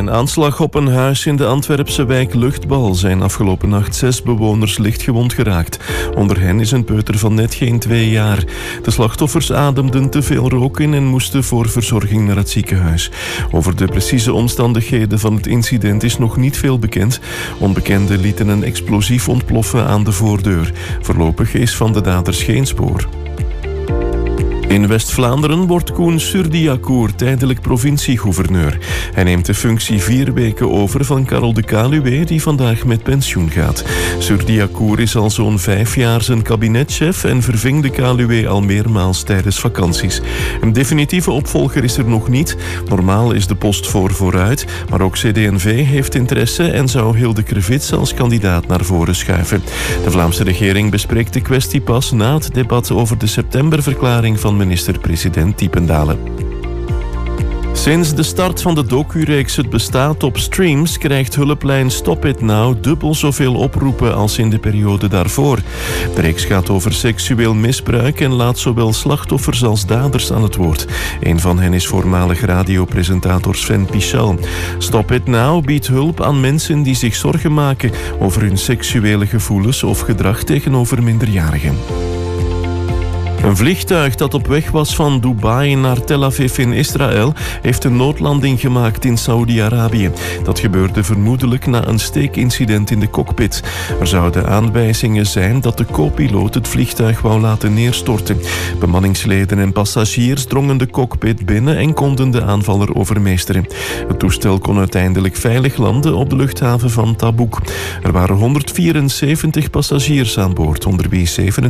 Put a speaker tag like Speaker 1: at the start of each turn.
Speaker 1: een aanslag op een huis in de Antwerpse wijk Luchtbal zijn afgelopen nacht 6 bewoners lichtgewond geraakt. Onder hen is een peuter van net geen 2 jaar. De slachtoffers ademden te veel rook in en moesten voor verzorging naar het ziekenhuis. Over de precieze omstandigheden van het incident is nog niet veel bekend. Onbekenden lieten een explosief ontploffen aan de voordeur. Voorlopig is van de daders geen spoor. In West-Vlaanderen wordt Koen Surdiacour tijdelijk provinciegouverneur. Hij neemt de functie 4 weken over van Karel de Caluwe, die vandaag met pensioen gaat. Surdiacour is al zo'n 5 jaar zijn kabinetchef en verving de Caluwe al meermaals tijdens vakanties. Een definitieve opvolger is er nog niet. Normaal is de post vooruit, maar ook CD&V heeft interesse en zou Hilde Krevits als kandidaat naar voren schuiven. De Vlaamse regering bespreekt de kwestie pas na het debat over de septemberverklaring van minister-president Diependalen. Sinds de start van de docureeks Het bestaat op streams krijgt hulplijn Stop It Now dubbel zoveel oproepen als in de periode daarvoor. De reeks gaat over seksueel misbruik en laat zowel slachtoffers als daders aan het woord. Een van hen is voormalig radiopresentator Sven Pichal. Stop It Now biedt hulp aan mensen die zich zorgen maken over hun seksuele gevoelens of gedrag tegenover minderjarigen. Een vliegtuig dat op weg was van Dubai naar Tel Aviv in Israël heeft een noodlanding gemaakt in Saoedi-Arabië. Dat gebeurde vermoedelijk na een steekincident in de cockpit. Er zouden aanwijzingen zijn dat de co-piloot het vliegtuig wou laten neerstorten. Bemanningsleden en passagiers drongen de cockpit binnen en konden de aanvaller overmeesteren. Het toestel kon uiteindelijk veilig landen op de luchthaven van Tabuk. Er waren 174 passagiers aan boord, onder wie 27